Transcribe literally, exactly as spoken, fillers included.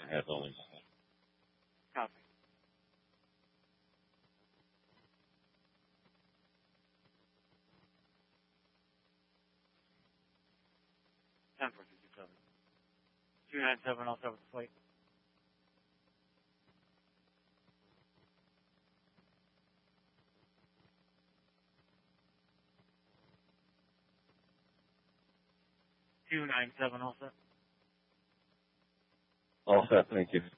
Head only. Copy. ten four two seven. two nine seven, I'll start with the flight. two nine seven, all set. All set, thank you.